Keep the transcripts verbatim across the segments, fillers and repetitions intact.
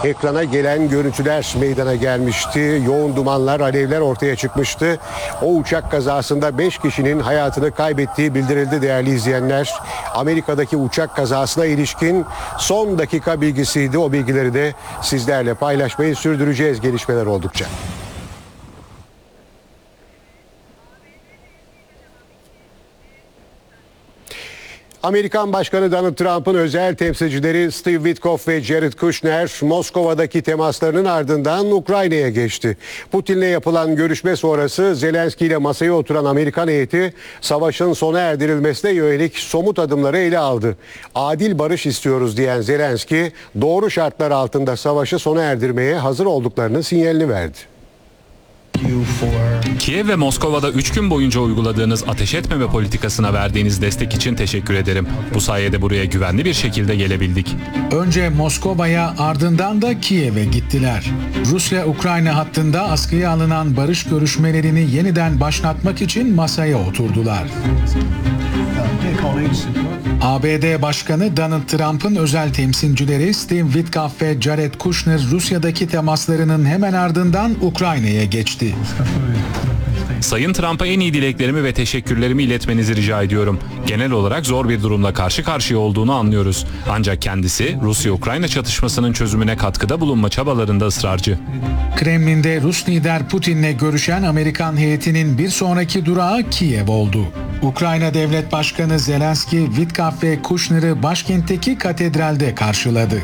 Ekrana gelen görüntüler meydana gelmişti. Yoğun dumanlar, alevler ortaya çıkmıştı. O uçak kazasında beş kişinin hayatını kaybettiği bildirildi değerli izleyenler. Amerika'daki uçak kazasına ilişkin son dakika bilgisiydi. O bilgileri de sizlerle paylaşmayı sürdüreceğiz gelişmeler oldukça. Amerikan Başkanı Donald Trump'ın özel temsilcileri Steve Witkoff ve Jared Kushner Moskova'daki temaslarının ardından Ukrayna'ya geçti. Putin'le yapılan görüşme sonrası Zelenski ile masaya oturan Amerikan heyeti savaşın sona erdirilmesine yönelik somut adımları ele aldı. Adil barış istiyoruz diyen Zelenski doğru şartlar altında savaşı sona erdirmeye hazır olduklarının sinyalini verdi. Kiev ve Moskova'da üç gün boyunca uyguladığınız ateş etmeme politikasına verdiğiniz destek için teşekkür ederim. Bu sayede buraya güvenli bir şekilde gelebildik. Önce Moskova'ya, ardından da Kiev'e gittiler. Rusya-Ukrayna hattında askıya alınan barış görüşmelerini yeniden başlatmak için masaya oturdular. A B D Başkanı Donald Trump'ın özel temsilcileri Steve Witkoff ve Jared Kushner Rusya'daki temaslarının hemen ardından Ukrayna'ya geçti. Sayın Trump'a en iyi dileklerimi ve teşekkürlerimi iletmenizi rica ediyorum. Genel olarak zor bir durumla karşı karşıya olduğunu anlıyoruz. Ancak kendisi Rusya-Ukrayna çatışmasının çözümüne katkıda bulunma çabalarında ısrarcı. Kremlin'de Rus lider Putin'le görüşen Amerikan heyetinin bir sonraki durağı Kiev oldu. Ukrayna Devlet Başkanı Zelenski, Witkoff ve Kushner'ı başkentteki katedralde karşıladı.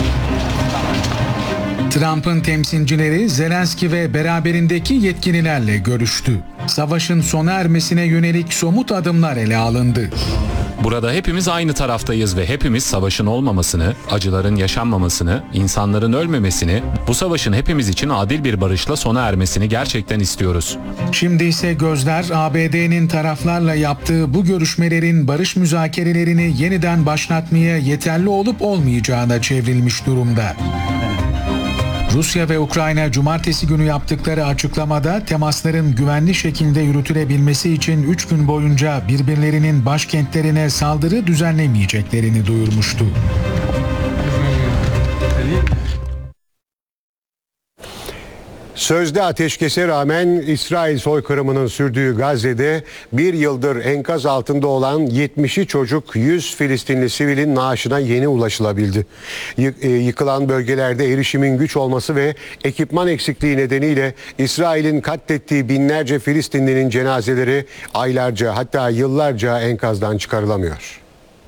Trump'ın temsilcileri Zelenski ve beraberindeki yetkililerle görüştü. Savaşın sona ermesine yönelik somut adımlar ele alındı. Burada hepimiz aynı taraftayız ve hepimiz savaşın olmamasını, acıların yaşanmamasını, insanların ölmemesini, bu savaşın hepimiz için adil bir barışla sona ermesini gerçekten istiyoruz. Şimdi ise gözler A B D'nin taraflarla yaptığı bu görüşmelerin barış müzakerelerini yeniden başlatmaya yeterli olup olmayacağına çevrilmiş durumda. Rusya ve Ukrayna cumartesi günü yaptıkları açıklamada temasların güvenli şekilde yürütülebilmesi için üç gün boyunca birbirlerinin başkentlerine saldırı düzenlemeyeceklerini duyurmuştu. Sözde ateşkese rağmen İsrail soykırımının sürdüğü Gazze'de bir yıldır enkaz altında olan yetmişi çocuk, yüz Filistinli sivilin naaşına yeni ulaşılabildi. Yıkılan bölgelerde erişimin güç olması ve ekipman eksikliği nedeniyle İsrail'in katlettiği binlerce Filistinlinin cenazeleri aylarca hatta yıllarca enkazdan çıkarılamıyor.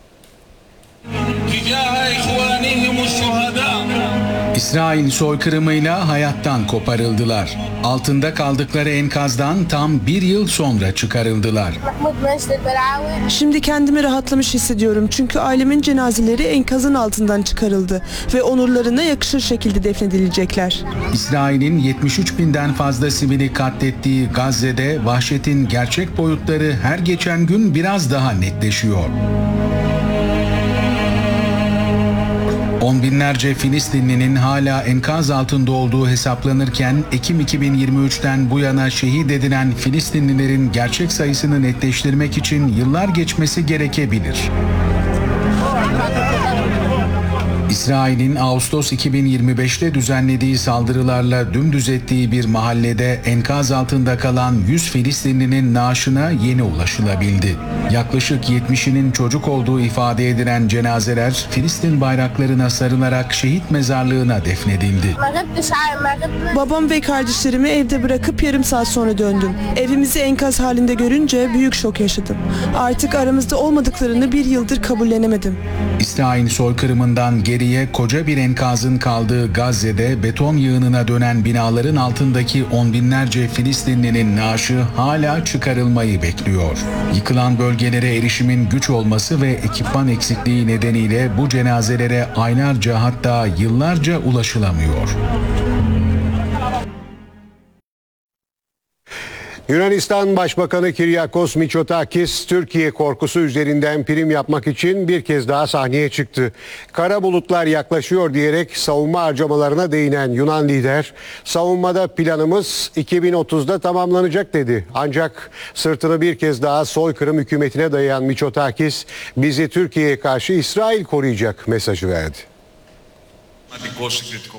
İsrail soykırımıyla hayattan koparıldılar. Altında kaldıkları enkazdan tam bir yıl sonra çıkarıldılar. Şimdi kendimi rahatlamış hissediyorum çünkü ailemin cenazeleri enkazın altından çıkarıldı ve onurlarına yakışır şekilde defnedilecekler. İsrail'in yetmiş üç binden fazla sivili katlettiği Gazze'de vahşetin gerçek boyutları her geçen gün biraz daha netleşiyor. On binlerce Filistinlinin hala enkaz altında olduğu hesaplanırken Ekim iki bin yirmi üçten bu yana şehit edilen Filistinlilerin gerçek sayısını netleştirmek için yıllar geçmesi gerekebilir. İsrail'in Ağustos iki bin yirmi beşte düzenlediği saldırılarla dümdüz ettiği bir mahallede enkaz altında kalan yüz Filistinlinin naaşına yeni ulaşılabildi. Yaklaşık yetmişinin çocuk olduğu ifade edilen cenazeler Filistin bayraklarına sarılarak şehit mezarlığına defnedildi. Babam ve kardeşlerimi evde bırakıp yarım saat sonra döndüm. Evimizi enkaz halinde görünce büyük şok yaşadım. Artık aramızda olmadıklarını bir yıldır kabullenemedim. İsrail soykırımından geriye koca bir enkazın kaldığı Gazze'de beton yığınına dönen binaların altındaki on binlerce Filistinlinin naaşı hala çıkarılmayı bekliyor. Yıkılan bölgelere erişimin güç olması ve ekipman eksikliği nedeniyle bu cenazelere aylarca hatta yıllarca ulaşılamıyor. Yunanistan Başbakanı Kyriakos Mitsotakis, Türkiye korkusu üzerinden prim yapmak için bir kez daha sahneye çıktı. Kara bulutlar yaklaşıyor diyerek savunma harcamalarına değinen Yunan lider, savunmada planımız iki bin otuzda tamamlanacak dedi. Ancak sırtını bir kez daha soykırım hükümetine dayayan Mitsotakis, bizi Türkiye'ye karşı İsrail koruyacak mesajı verdi.